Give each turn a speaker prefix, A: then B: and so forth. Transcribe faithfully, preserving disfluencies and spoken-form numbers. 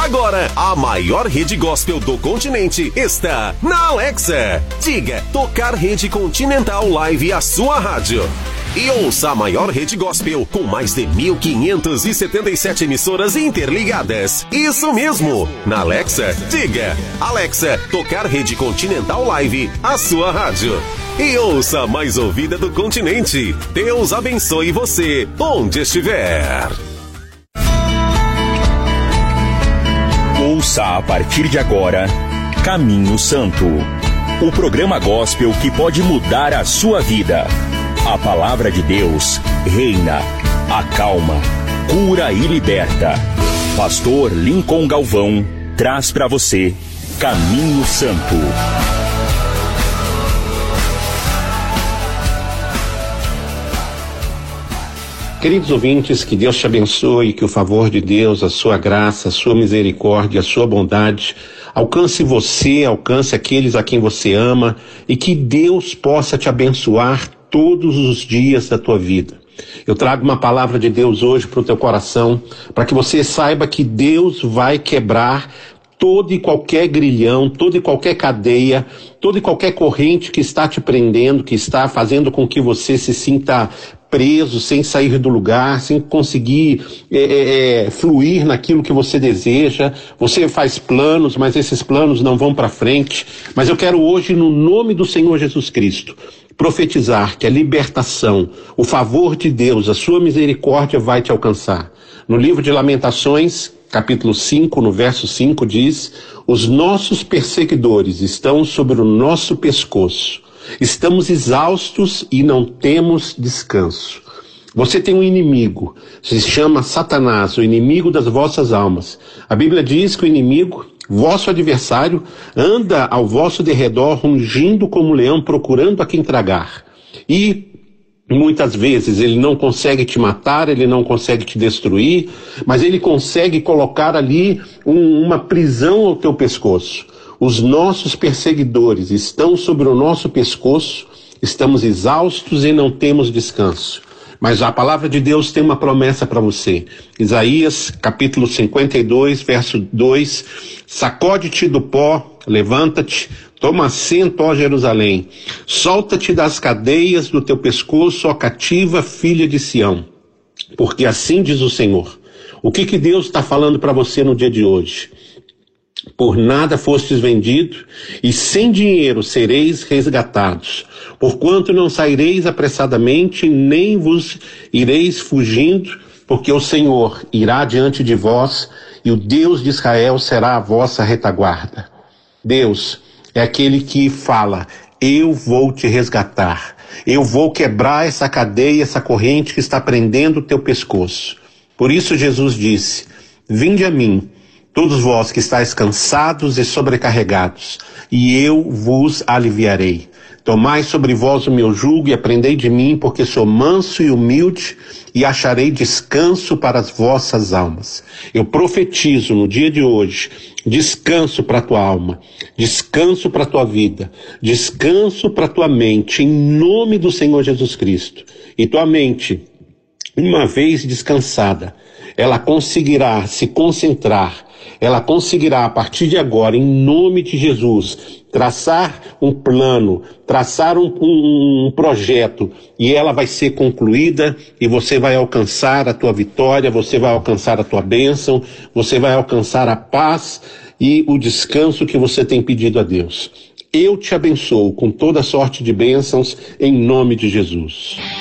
A: Agora, a maior rede gospel do continente está na Alexa. Diga Tocar Rede Continental Live, a sua rádio. E ouça a maior rede gospel com mais de mil quinhentas e setenta e sete emissoras interligadas. Isso mesmo! Na Alexa, diga Alexa, Tocar Rede Continental Live, a sua rádio. E ouça a mais ouvida do continente. Deus abençoe você, onde estiver.
B: Ouça a partir de agora Caminho Santo, o programa gospel que pode mudar a sua vida. A palavra de Deus reina, acalma, cura e liberta. Pastor Lincoln Galvão traz para você Caminho Santo.
C: Queridos ouvintes, que Deus te abençoe, que o favor de Deus, a sua graça, a sua misericórdia, a sua bondade alcance você, alcance aqueles a quem você ama e que Deus possa te abençoar todos os dias da tua vida. Eu trago uma palavra de Deus hoje para o teu coração, para que você saiba que Deus vai quebrar todo e qualquer grilhão, toda e qualquer cadeia, toda e qualquer corrente que está te prendendo, que está fazendo com que você se sinta preso, sem sair do lugar, sem conseguir é, é, fluir naquilo que você deseja. Você faz planos, mas esses planos não vão para frente. Mas eu quero hoje, no nome do Senhor Jesus Cristo, profetizar que a libertação, o favor de Deus, a sua misericórdia vai te alcançar. No livro de Lamentações, capítulo cinco, no verso cinco, diz: os nossos perseguidores estão sobre o nosso pescoço. Estamos exaustos e não temos descanso. Você tem um inimigo, se chama Satanás, o inimigo das vossas almas. A Bíblia diz que o inimigo, vosso adversário, anda ao vosso derredor, rugindo como um leão, procurando a quem tragar. E muitas vezes ele não consegue te matar, ele não consegue te destruir, mas ele consegue colocar ali um, uma prisão ao teu pescoço. Os nossos perseguidores estão sobre o nosso pescoço, estamos exaustos e não temos descanso. Mas a palavra de Deus tem uma promessa para você. Isaías, capítulo cinquenta e dois, verso dois, sacode-te do pó, levanta-te, toma assento, ó Jerusalém, solta-te das cadeias do teu pescoço, ó cativa filha de Sião, porque assim diz o Senhor. O que que Deus está falando para você no dia de hoje? Por nada fostes vendido, e sem dinheiro sereis resgatados. Porquanto não saireis apressadamente, nem vos ireis fugindo, porque o Senhor irá diante de vós, e o Deus de Israel será a vossa retaguarda. Deus é aquele que fala: eu vou te resgatar, eu vou quebrar essa cadeia, essa corrente que está prendendo o teu pescoço. Por isso Jesus disse: vinde a mim, todos vós que estáis cansados e sobrecarregados, e eu vos aliviarei. Tomai sobre vós o meu jugo e aprendei de mim, porque sou manso e humilde, e acharei descanso para as vossas almas. Eu profetizo no dia de hoje descanso para a tua alma, descanso para a tua vida, descanso para a tua mente, em nome do Senhor Jesus Cristo. E tua mente, uma vez descansada, ela conseguirá se concentrar, ela conseguirá, a partir de agora, em nome de Jesus, traçar um plano, traçar um, um, um projeto, e ela vai ser concluída, e você vai alcançar a tua vitória, você vai alcançar a tua bênção, você vai alcançar a paz e o descanso que você tem pedido a Deus. Eu te abençoo com toda sorte de bênçãos, em nome de Jesus.